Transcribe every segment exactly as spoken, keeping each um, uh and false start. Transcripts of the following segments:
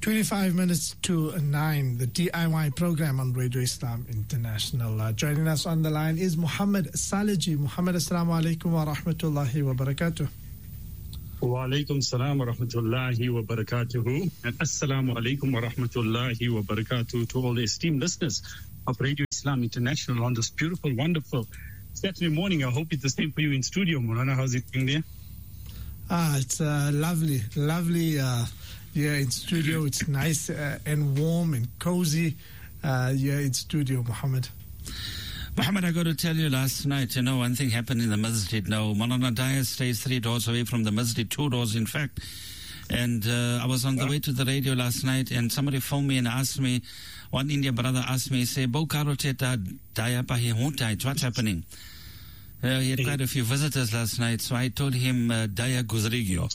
twenty-five minutes to nine, the D I Y program on Radio Islam International. Uh, joining us on the line is Muhammad Saleji. Muhammad, assalamu alaikum wa rahmatullahi wa barakatuh. Wa alaikum salam wa rahmatullahi wa barakatuhu. And assalamu alaikum wa rahmatullahi wa barakatuh to all the esteemed listeners of Radio Islam International on this beautiful, wonderful Saturday morning. I hope it's the same for you in studio. Maulana, how's it going there? Ah, it's uh, lovely, lovely. Uh, Yeah, in studio, it's nice uh, and warm and cozy. Uh, yeah, in studio, Muhammad. Muhammad, I got to tell you, last night, you know, one thing happened in the masjid. Now, Maulana Daya stays three doors away from the masjid, two doors, in fact. And uh, I was on the way to the radio last night, and somebody phoned me and asked me, one Indian brother asked me, say, Bo karo cheta Daya pahi huntai, what's happening? Uh, he had quite a few visitors last night, so I told him, uh, Daya guzrigyo.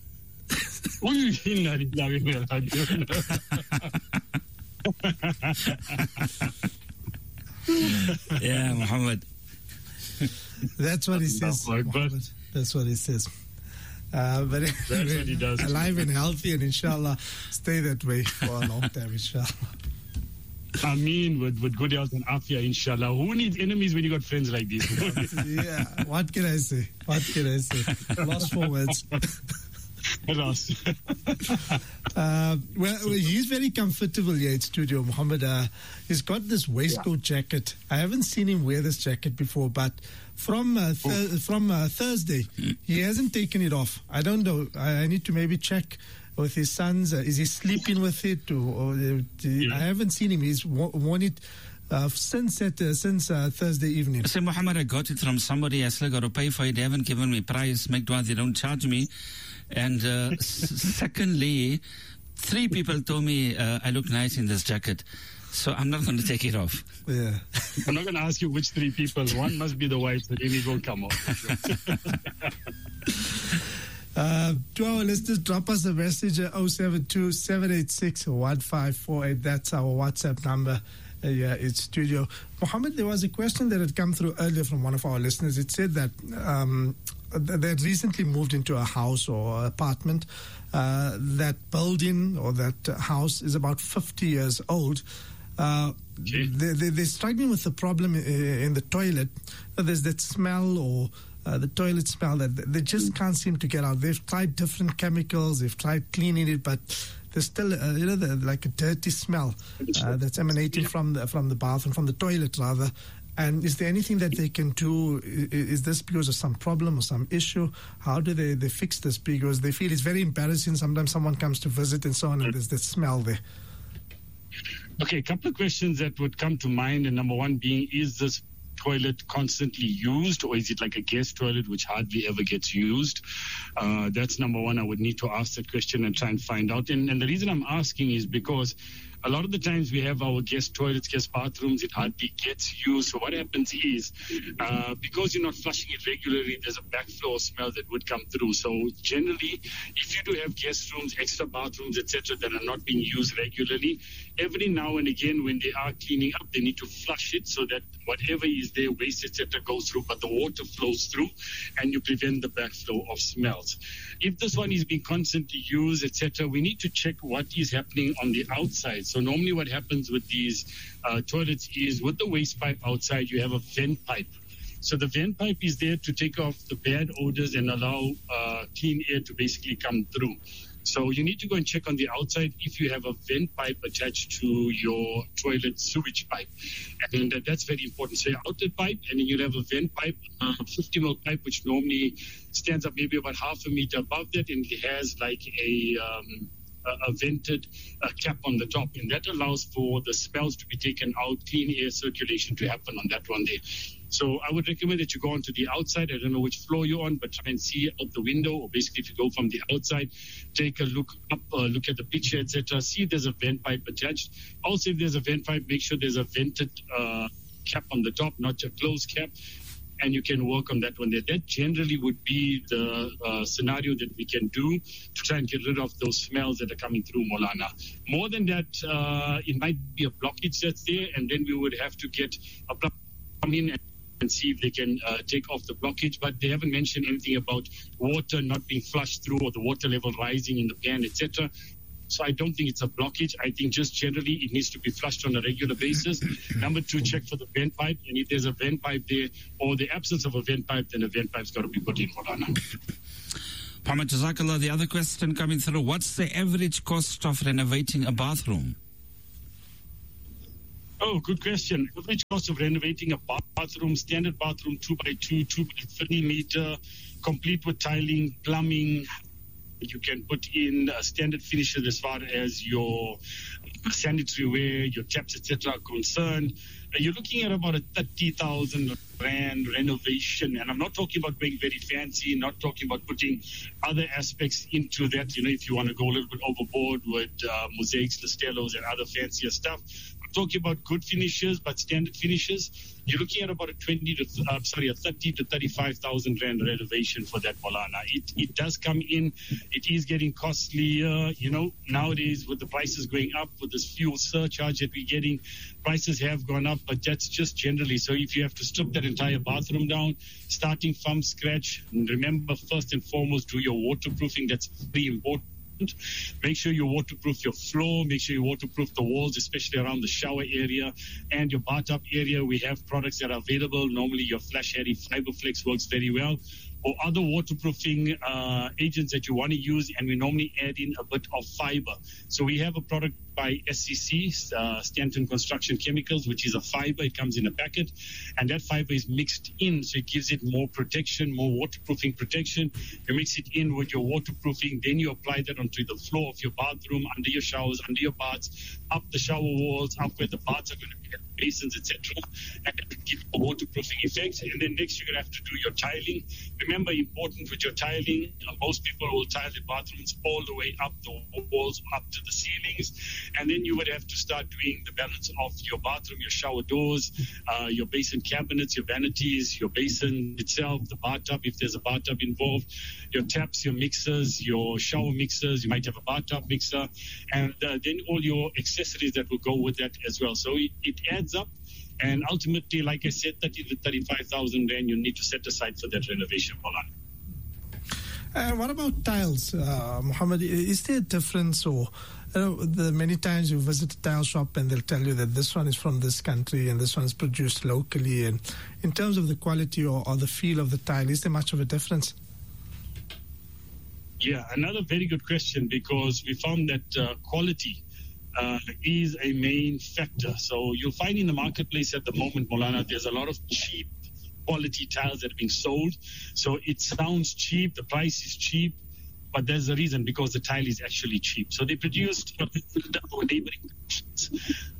Yeah, Muhammad. That's what he says. Muhammad. That's what he says. Uh, but That's what he does. Alive and healthy, and inshallah, stay that way for a long time, inshallah. I mean, with, with good health and afia, inshallah. Who needs enemies when you got friends like these? Yeah, what can I say? What can I say? Lost for words. uh, well, he's very comfortable here at studio, Muhammad. Uh, he's got this waistcoat yeah. jacket. I haven't seen him wear this jacket before, but from uh, th- oh. from uh, Thursday, he hasn't taken it off. I don't know. I, I need to maybe check with his sons. Uh, is he sleeping with it? Or, or uh, yeah. I haven't seen him. He's w- worn it Uh, since uh, since uh, Thursday evening. Say, Muhammad, I got it from somebody. I still got to pay for it. They haven't given me price. Make dua, they don't charge me. And uh, s- secondly, three people told me uh, I look nice in this jacket. So I'm not going to take it off. Yeah. I'm not going to ask you which three people. One must be the wife, but then it will come off. Uh, to our listeners, drop us a message at oh seven two, seven eight six, one five four eight. That's our WhatsApp number. Uh, yeah, it's studio. Muhammad, there was a question that had come through earlier from one of our listeners. It said that um, they had recently moved into a house or apartment. Uh, that building or that house is about fifty years old. Uh, okay. they, they, they're struggling with the problem in the toilet. There's that smell or Uh, the toilet smell that they just can't seem to get out. They've tried different chemicals, they've tried cleaning it, but there's still, uh, you know, the, like a dirty smell uh, that's emanating from the from the bathroom, from the toilet rather. And is there anything that they can do? Is, is this because of some problem or some issue? How do they, they fix this? Because they feel it's very embarrassing. Sometimes someone comes to visit and so on, and there's this smell there. Okay, a couple of questions that would come to mind. And number one being, is this toilet constantly used, or is it like a guest toilet which hardly ever gets used? Uh, that's number one. I would need to ask that question and try and find out. And, and the reason I'm asking is because a lot of the times we have our guest toilets, guest bathrooms, it hardly gets used. So what happens is, uh, because you're not flushing it regularly, there's a backflow smell that would come through. So generally, if you do have guest rooms, extra bathrooms, et cetera, that are not being used regularly, every now and again when they are cleaning up, they need to flush it so that whatever is there, waste, et cetera, goes through, but the water flows through and you prevent the backflow of smells. If this one is being constantly used, et cetera, we need to check what is happening on the outside. So normally what happens with these uh, toilets is with the waste pipe outside, you have a vent pipe. So the vent pipe is there to take off the bad odors and allow uh, clean air to basically come through. So you need to go and check on the outside if you have a vent pipe attached to your toilet sewage pipe. And uh, that's very important. So your outlet pipe, and then you'll have a vent pipe, a fifty mil pipe, which normally stands up maybe about half a meter above that, and it has like a... Um, a vented uh, cap on the top, and that allows for the smells to be taken out, clean air circulation to happen on that one there. So I would recommend that you go onto the outside. I don't know which floor you're on, but try and see out the window, or basically if you go from the outside, take a look up, uh, look at the picture, et cetera. See if there's a vent pipe attached. Also, if there's a vent pipe, make sure there's a vented uh, cap on the top, not a closed cap. And you can work on that one there. That generally would be the uh, scenario that we can do to try and get rid of those smells that are coming through, Maulana. More than that, uh, it might be a blockage that's there, and then we would have to get a plumber come in and, and see if they can uh, take off the blockage. But they haven't mentioned anything about water not being flushed through or the water level rising in the pan, et cetera. So I don't think it's a blockage. I think just generally it needs to be flushed on a regular basis. Number two, check for the vent pipe. And if there's a vent pipe there or the absence of a vent pipe, then a vent pipe's got to be put in, Maulana. Muhammad Jazakallah, the other question coming through, what's the average cost of renovating a bathroom? Oh, good question. Average cost of renovating a bathroom, standard bathroom, two by two, two by three meter, complete with tiling, plumbing. You can put in uh, standard finishes as far as your sanitary ware, your taps, et cetera are concerned. Uh, you're looking at about a thirty thousand rand renovation. And I'm not talking about going very fancy, not talking about putting other aspects into that. You know, if you want to go a little bit overboard with uh, mosaics, listellos, and other fancier stuff. I'm talking about good finishes, but standard finishes. You're looking at about a twenty to uh, sorry, a thirty to thirty-five thousand rand renovation for that, Maulana. It it does come in. It is getting costlier. You know, nowadays with the prices going up, with this fuel surcharge that we're getting, prices have gone up. But that's just generally. So if you have to strip that entire bathroom down, starting from scratch, remember first and foremost do your waterproofing. That's very important. Make sure you waterproof your floor. Make sure you waterproof the walls, especially around the shower area and your bathtub area. We have products that are available. Normally, your Flash Harry Fiberflex works very well, or other waterproofing uh, agents that you want to use, and we normally add in a bit of fiber. So we have a product by S C C, uh, Stanton Construction Chemicals, which is a fiber. It comes in a packet, and that fiber is mixed in, so it gives it more protection, more waterproofing protection. You mix it in with your waterproofing, then you apply that onto the floor of your bathroom, under your showers, under your baths, up the shower walls, up where the baths are going to be, basins, et cetera, and it will give a waterproofing effect. And then next, you're going to have to do your tiling. Remember, important with your tiling, uh, most people will tile the bathrooms all the way up the walls, up to the ceilings. And then you would have to start doing the balance of your bathroom, your shower doors, uh, your basin cabinets, your vanities, your basin itself, the bathtub, if there's a bathtub involved, your taps, your mixers, your shower mixers. You might have a bathtub mixer, and uh, then all your accessories that will go with that as well. So it, it adds up. And ultimately, like I said, thirty to thirty-five thousand rand you need to set aside for that renovation, Maulana. And uh, what about tiles, uh, Muhammad? Is there a difference, or you know, the many times you visit a tile shop and they'll tell you that this one is from this country and this one is produced locally, and in terms of the quality or, or the feel of the tile, is there much of a difference? Yeah, another very good question, because we found that uh, quality uh, is a main factor. So you'll find in the marketplace at the moment, Maulana, there's a lot of cheap quality tiles that are being sold. So it sounds cheap, the price is cheap, but there's a reason, because the tile is actually cheap. So they produced our neighboring countries.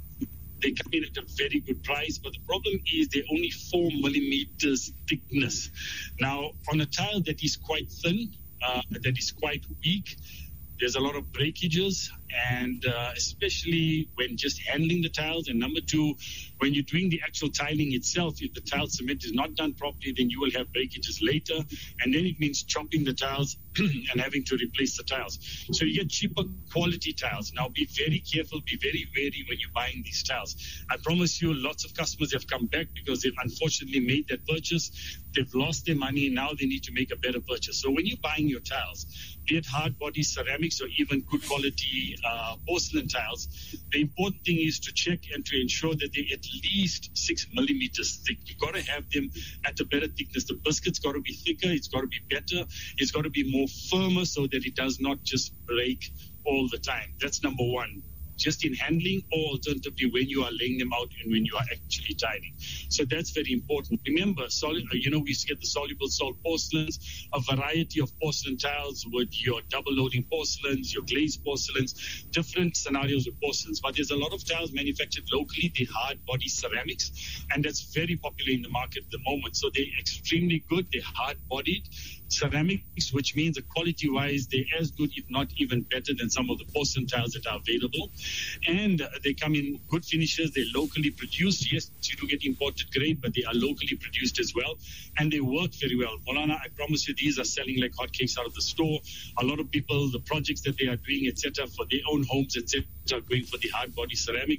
They come in at a very good price, but the problem is they're only four millimeters thickness. Now, on a tile that is quite thin, uh, that is quite weak, there's a lot of breakages, and uh, especially when just handling the tiles. And number two, when you're doing the actual tiling itself, if the tile cement is not done properly, then you will have breakages later. And then it means chopping the tiles and having to replace the tiles. So you get cheaper quality tiles. Now be very careful, be very wary when you're buying these tiles. I promise you, lots of customers have come back because they've unfortunately made that purchase. They've lost their money. Now they need to make a better purchase. So when you're buying your tiles, be it hard body ceramics or even good quality uh, porcelain tiles, the important thing is to check and to ensure that they're at least six millimeters thick. You've got to have them at a better thickness. The biscuit's got to be thicker. It's got to be better. It's got to be more firmer so that it does not just break all the time. That's number one. Just in handling, or alternatively when you are laying them out and when you are actually tiling. So that's very important. Remember, solid, you know, we used to get the soluble salt porcelains, a variety of porcelain tiles with your double loading porcelains, your glazed porcelains, different scenarios of porcelains. But there's a lot of tiles manufactured locally, the hard body ceramics, and that's very popular in the market at the moment. So they're extremely good, they're hard bodied ceramics, which means the quality wise they're as good, if not even better, than some of the porcelain tiles that are available. And uh, they come in good finishes. They're locally produced. Yes, you do get imported grade, but they are locally produced as well, and they work very well. Maulana, I promise you, these are selling like hotcakes out of the store. A lot of people, the projects that they are doing, et cetera, for their own homes, et cetera, are going for the hard body ceramics.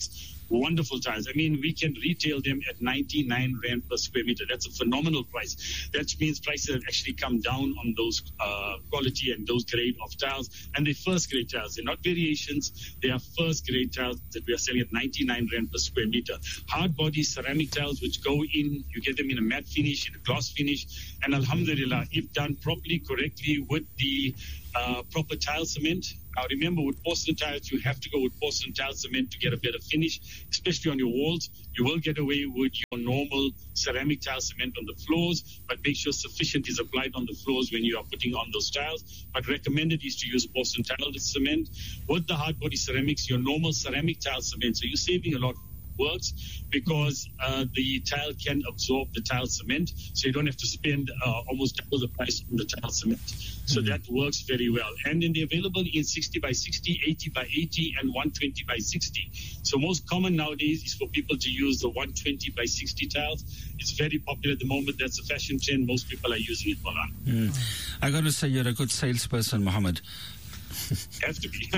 Wonderful tiles. I mean, we can retail them at ninety-nine rand per square meter. That's a phenomenal price. That means prices have actually come down on those uh, quality and those grade of tiles. And they're first grade tiles. They're not variations. They are first grade tiles that we are selling at ninety-nine rand per square meter. Hard body ceramic tiles which go in, you get them in a matte finish, in a gloss finish. And alhamdulillah, if done properly, correctly with the uh, proper tile cement. Now remember, with porcelain tiles, you have to go with porcelain tile cement to get a better finish, especially on your walls. You will get away with your normal ceramic tile cement on the floors, but make sure sufficient is applied on the floors when you are putting on those tiles. But recommended is to use porcelain tile cement. With the hard body ceramics, your normal ceramic tile cement, so you're saving a lot. Works because uh, the tile can absorb the tile cement, so you don't have to spend uh, almost double the price on the tile cement. So mm-hmm. that works very well. And then they're available in sixty by sixty, eighty by eighty, and one twenty by sixty. So most common nowadays is for people to use the one twenty by sixty tiles. It's very popular at the moment. That's a fashion trend. Most people are using it, Molan. Mm. I got to say, you're a good salesperson, Mohammed. Have to be.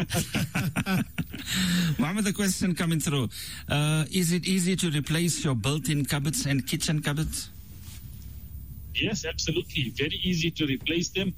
Mohammed, the question coming through. Uh, is it easy to replace your built-in cupboards and kitchen cupboards? Yes, absolutely. Very easy to replace them.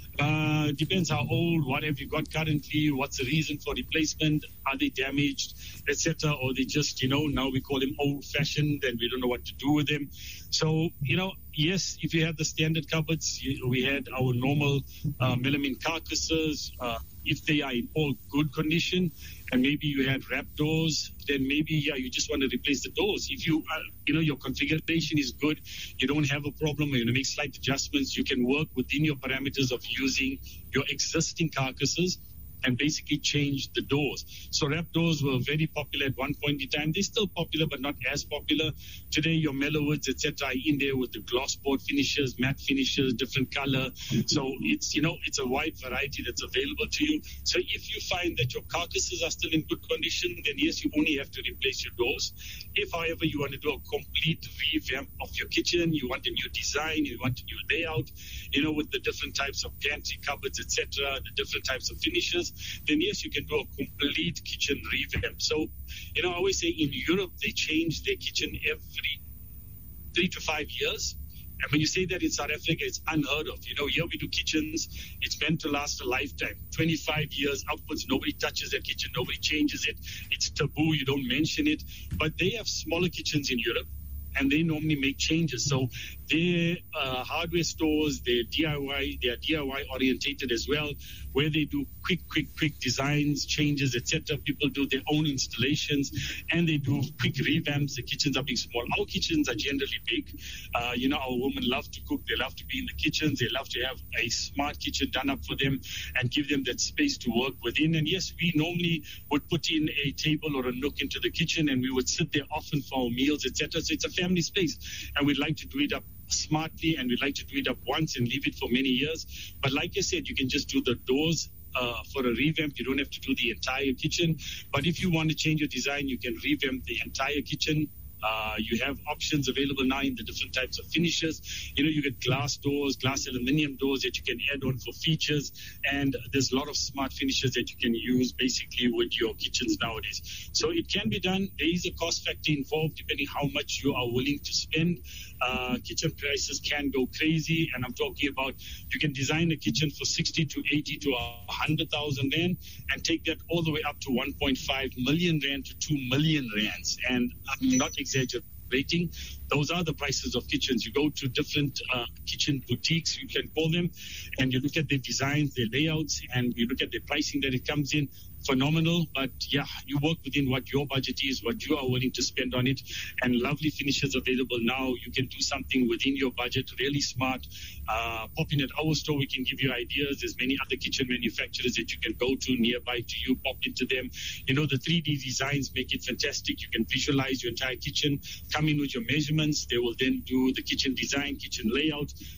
Uh, depends how old, what have you got currently, what's the reason for replacement, are they damaged, et cetera, or they just, you know, now we call them old-fashioned and we don't know what to do with them. So, you know, yes, if you have the standard cupboards, we had our normal uh, melamine carcasses. Uh, if they are in all good condition, and maybe you had wrap doors, then maybe, yeah, you just want to replace the doors. If you, uh, you know, your configuration is good, you don't have a problem, you're going to make slight adjustments, you can work within your parameters of using your existing carcasses and basically change the doors. So wrap doors were very popular at one point in time. They're still popular, but not as popular. Today, your mellowwoods, et cetera, are in there with the gloss board finishes, matte finishes, different color. So it's, you know, it's a wide variety that's available to you. So if you find that your carcasses are still in good condition, then yes, you only have to replace your doors. If, however, you want to do a complete revamp of your kitchen, you want a new design, you want a new layout, you know, with the different types of pantry cupboards, et cetera, the different types of finishes, then yes, you can do a complete kitchen revamp. So, you know, I always say in Europe, they change their kitchen every three to five years. And when you say that in South Africa, it's unheard of. You know, here we do kitchens. It's meant to last a lifetime. twenty-five years upwards, nobody touches their kitchen. Nobody changes it. It's taboo. You don't mention it. But they have smaller kitchens in Europe, and they normally make changes. So their uh, hardware stores, their D I Y, they are D I Y orientated as well, where they do quick, quick, quick designs, changes, et cetera. People do their own installations, and they do quick revamps. The kitchens are being small. Our kitchens are generally big. Uh, you know, our women love to cook. They love to be in the kitchens. They love to have a smart kitchen done up for them and give them that space to work within. And yes, we normally would put in a table or a nook into the kitchen, and we would sit there often for our meals, et cetera. So it's a family space, and we'd like to do it up smartly, and we'd like to do it up once and leave it for many years. But like I said, you can just do the doors uh, for a revamp. You don't have to do the entire kitchen. But if you want to change your design, you can revamp the entire kitchen. Uh, you have options available now in the different types of finishes. You know, you get glass doors, glass aluminum doors that you can add on for features. And there's a lot of smart finishes that you can use basically with your kitchens nowadays. So it can be done. There is a cost factor involved depending how much you are willing to spend. Uh, kitchen prices can go crazy. And I'm talking about you can design a kitchen for sixty to eighty to one hundred thousand rand and take that all the way up to one point five million rand to two million rands. And I'm not exaggerating. Those are the prices of kitchens. You go to different uh, kitchen boutiques, you can call them, and you look at their designs, their layouts, and you look at the pricing that it comes in. Phenomenal, but yeah, you work within what your budget is, what you are willing to spend on it, and lovely finishes available now. You can do something within your budget, really smart. Uh, pop in at our store, we can give you ideas. There's many other kitchen manufacturers that you can go to nearby to you, pop into them. You know, the three D designs make it fantastic. You can visualize your entire kitchen, come in with your measurements. They will then do the kitchen design, kitchen layout.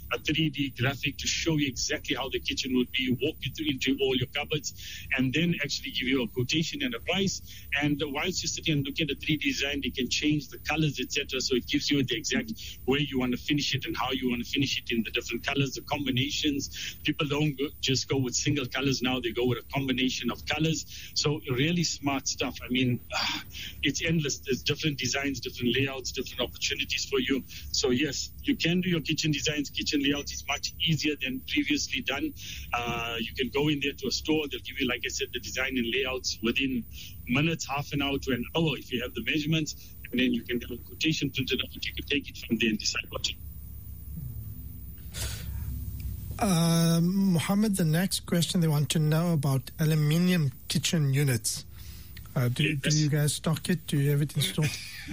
a three D graphic to show you exactly how the kitchen would be, walk you through into all your cupboards, and then actually give you a quotation and a price. And whilst you're sitting and looking at the three D design, they can change the colors, et cetera. So it gives you the exact way you want to finish it and how you want to finish it in the different colors, the combinations. People don't go, just go with single colors now; they go with a combination of colors. So really smart stuff. I mean, uh, it's endless. There's different designs, different layouts, different opportunities for you. So yes, you can do your kitchen designs, kitchen layouts. It's much easier than previously done. Uh, you can go in there to a store. They'll give you, like I said, the design and layouts within minutes, half an hour to an hour if you have the measurements. And then you can have a quotation printed out. You can take it from there and decide what to do. Uh, Mohammed, the next question they want to know about aluminium kitchen units. Uh, do, Yes. do you guys stock it? Do you have it installed?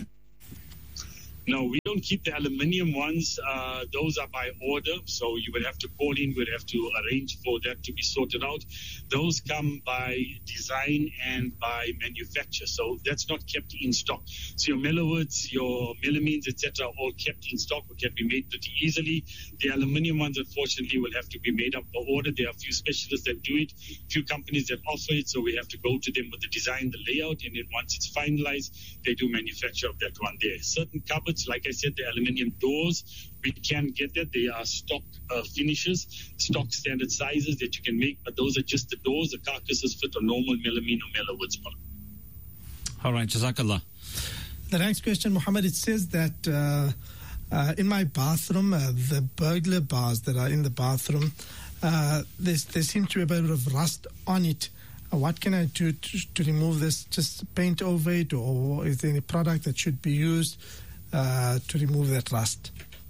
No, we don't keep the aluminium ones. Uh, those are by order. So you would have to call in, we'd have to arrange for that to be sorted out. Those come by design and by manufacture. So that's not kept in stock. So your Mellowoods, your Melamines, et cetera, all kept in stock or can be made pretty easily. The aluminium ones, unfortunately, will have to be made up by order. There are a few specialists that do it, a few companies that offer it. So we have to go to them with the design, the layout, and then once it's finalized, they do manufacture of that one there. Certain cupboards, like I said, the aluminium doors, we can get that. They are stock uh, finishes, stock standard sizes that you can make, but those are just the doors. The carcasses fit a normal melamine or Mellowoods model. All right, Jazakallah. The next question, Mohammed, it says that uh, uh, in my bathroom, uh, the burglar bars that are in the bathroom, uh, there seems to be a bit of rust on it. Uh, what can I do to, to remove this? Just paint over it, or is there any product that should be used uh, to remove that rust?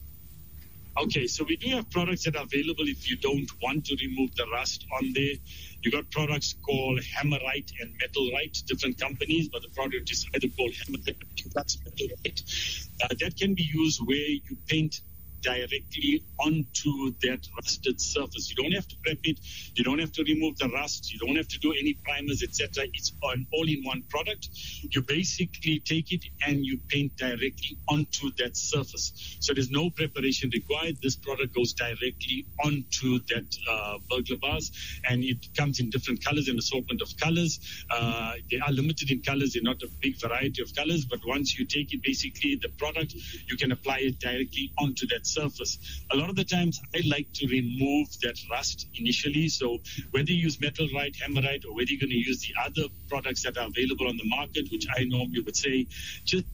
Okay, so we do have products that are available if you don't want to remove the rust on there. You got products called Hammerite and Metalrite, different companies, but the product is either called Hammerite or Metalrite. Uh, that can be used where you paint directly onto that rusted surface. You don't have to prep it. You don't have to remove the rust. You don't have to do any primers, et cetera. It's an all-in-one product. You basically take it and you paint directly onto that surface. So there's no preparation required. This product goes directly onto that uh, burglar bars, and it comes in different colors, an assortment of colors. Uh, they are limited in colors. They're not a big variety of colors, but once you take it, basically the product, you can apply it directly onto that surface. A lot of the times I like to remove that rust initially. So whether you use Metalrite, Hammerite, or whether you're going to use the other products that are available on the market, which I normally would say, just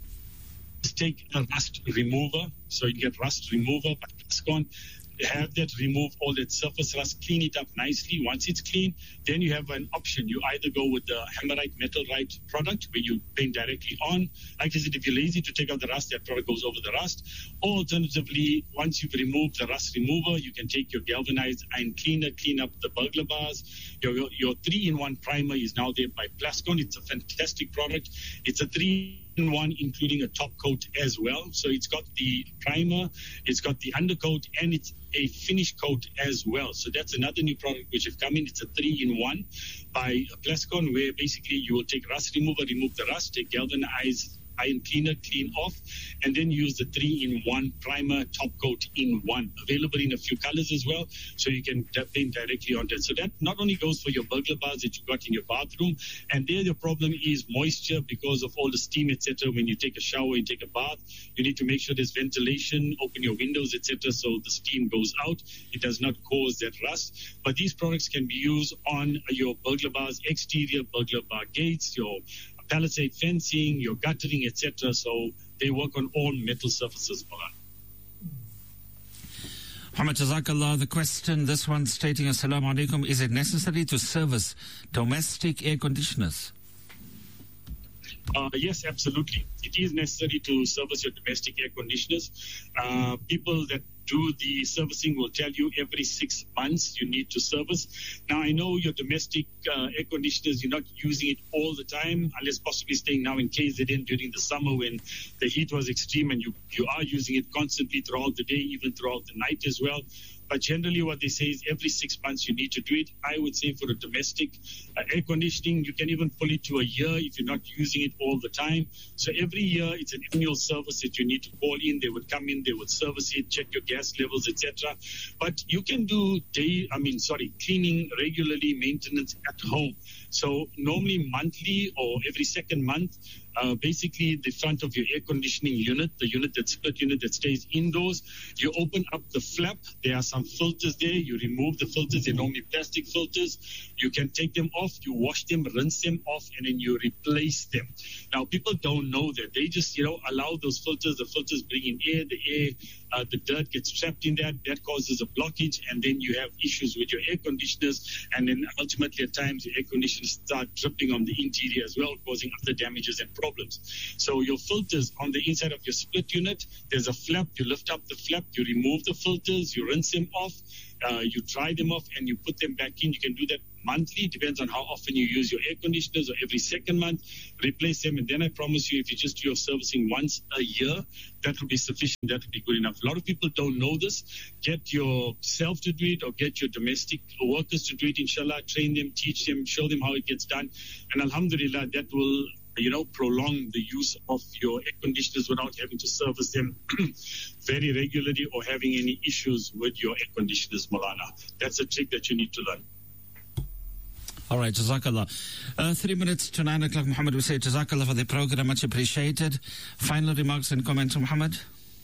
take a rust remover. So you get rust remover by Plascon. Have that remove all that surface rust, clean it up nicely. Once it's clean, then you have an option. You either go with the Hammerite, Metalrite product where you paint directly on. Like I said, if you're lazy to take out the rust, that product goes over the rust. Or alternatively, once you've removed the rust remover, you can take your galvanized iron cleaner, clean up the burglar bars. Your, your, your three-in-one primer is now there by Plascon. It's a fantastic product. It's a three in one, including a top coat as well. So it's got the primer, it's got the undercoat, and it's a finish coat as well. So that's another new product which have come in. It's a three-in-one by Plascon, where basically you will take rust remover, remove the rust, take galvanized iron cleaner, clean off, and then use the three-in-one primer, top coat in one. Available in a few colors as well, so you can paint directly on that. So that not only goes for your burglar bars that you got in your bathroom, and there the problem is moisture because of all the steam, et cetera. When you take a shower, you take a bath, you need to make sure there's ventilation, open your windows, et cetera, so the steam goes out. It does not cause that rust. But these products can be used on your burglar bars, exterior burglar bar gates, your palisade fencing, your guttering, et cetera. So they work on all metal surfaces. Muhammad, Jazakallah. The question, this one stating, Assalamu alaikum, is it necessary to service domestic air conditioners? Uh, yes, absolutely. It is necessary to service your domestic air conditioners. Uh, people that do the servicing will tell you every six months you need to service. Now, I know your domestic uh, air conditioners, you're not using it all the time, unless possibly staying now in K Z N during the summer when the heat was extreme and you, you are using it constantly throughout the day, even throughout the night as well. But generally what they say is every six months you need to do it. I would say for a domestic uh, air conditioning, you can even pull it to a year if you're not using it all the time. So every year it's an annual service that you need to call in. They would come in, they would service it, check your gas levels, et cetera. But you can do day, I mean, sorry, cleaning regularly, maintenance at home. So normally monthly or every second month, uh, basically the front of your air conditioning unit, the unit that split unit that stays indoors, you open up the flap. There are some filters there. You remove the filters. They're normally plastic filters. You can take them off. You wash them, rinse them off, and then you replace them. Now, people don't know that. They just, you know, allow those filters. The filters bring in air. The air, uh, the dirt gets trapped in that. That causes a blockage, and then you have issues with your air conditioners. And then ultimately, at times, your air conditioners start dripping on the interior as well, causing other damages and problems. So your filters on the inside of your split unit, there's a flap. You lift up the flap, you remove the filters, you rinse them off, uh, you dry them off, and you put them back in. You can do that monthly. It depends on how often you use your air conditioners, or every second month. Replace them, and then I promise you, if you just do your servicing once a year, that will be sufficient. That will be good enough. A lot of people don't know this. Get yourself to do it, or get your domestic workers to do it, inshallah. Train them, teach them, show them how it gets done. And alhamdulillah, that will, you know, prolong the use of your air conditioners without having to service them very regularly or having any issues with your air conditioners, Maulana. That's a trick that you need to learn. All right, Jazakallah. Uh, three minutes to nine o'clock, Muhammad. We say Jazakallah for the program. Much appreciated. Final remarks and comments, Muhammad?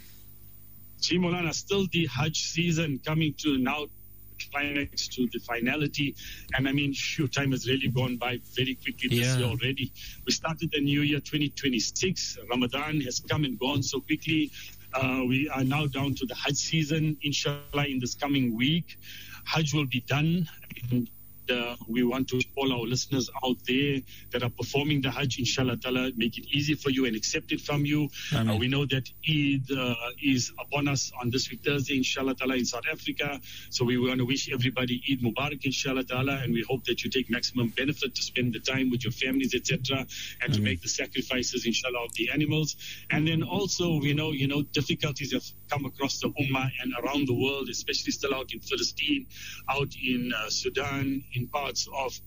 Gee, Maulana, still the Hajj season coming to now. Climax to the finality, and I mean, shoot, time has really gone by very quickly this yeah. year already. We started the new year twenty twenty-six. Ramadan has come and gone so quickly. Uh, we are now down to the Hajj season, inshallah, in this coming week. Hajj will be done, and uh, we want to all our listeners out there that are performing the Hajj, inshallah ta'ala, make it easy for you and accept it from you. Uh, we know that Eid uh, is upon us on this week, Thursday, inshallah ta'ala, in South Africa. So we want to wish everybody Eid Mubarak, inshallah ta'ala, and we hope that you take maximum benefit to spend the time with your families, et cetera, and mm-hmm. to make the sacrifices, inshallah, of the animals. And then also, we know, you know, difficulties have come across the Ummah and around the world, especially still out in Palestine, out in uh, Sudan, in parts of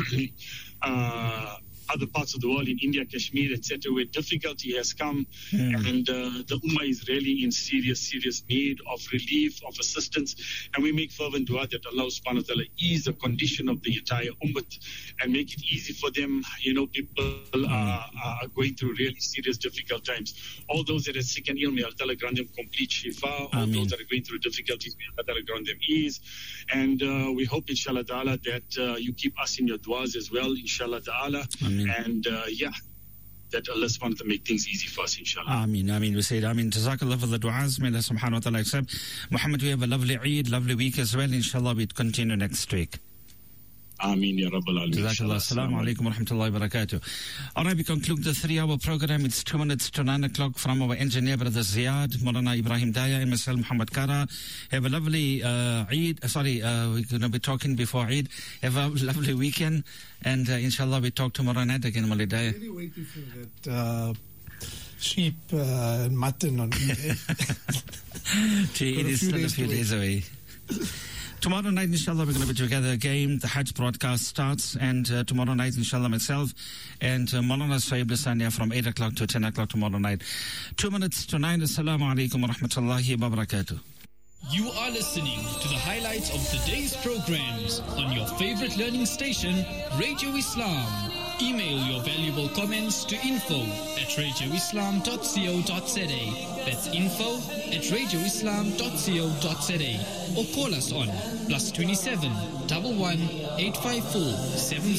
uh, other parts of the world, in India, Kashmir, et cetera, where difficulty has come, mm. and uh, the Ummah is really in serious, serious need of relief, of assistance. And we make fervent dua that Allah subhanahu wa ta'ala ease the condition of the entire Ummah and make it easy for them. You know, people mm. are, are going through really serious, difficult times. All those that are sick and ill, may Allah grant them complete shifa. All Ameen. Those that are going through difficulties, may Allah grant them ease. And uh, we hope, inshallah ta'ala, that uh, you keep us in your duas as well, inshallah ta'ala. Ameen. And uh, yeah, that Allah subhanahu wa ta'ala make things easy for us, inshallah. Ameen, Ameen. We say Ameen. Jazakallah for the du'as. May Allah subhanahu wa ta'ala accept. Muhammad, we have a lovely Eid, lovely week as well. Inshallah, we continue next week. Ameen, ya Rabbal Alameen. Jazakallah. Assalamu alaikum wa rahmatullahi wa barakatuh. All right, we conclude the three-hour program. It's two minutes to nine o'clock from our engineer, Brother Ziyad, Maulana Ibrahim Daya, and myself, Muhammad Kara. Have a lovely uh, Eid. Uh, sorry, uh, we're going to be talking before Eid. Have a lovely weekend. And uh, inshallah, we talk tomorrow night again, Maulid Daya. I'm really waiting for that uh, sheep uh, and mutton on Eid. It is still a few days away. Tomorrow night, inshallah, we're going to be together again. The Hajj broadcast starts, and uh, tomorrow night, inshallah, myself and uh, Maulana Sayyid Bisania from eight o'clock to ten o'clock tomorrow night. Two minutes to nine. Assalamu alaikum wa rahmatullahi wa barakatuh. You are listening to the highlights of today's programs on your favorite learning station, Radio Islam. Email your valuable comments to info at radio islam dot co dot za. That's info at radio islam dot co dot za. Or call us on plus twenty-seven, one one, eight five four, seven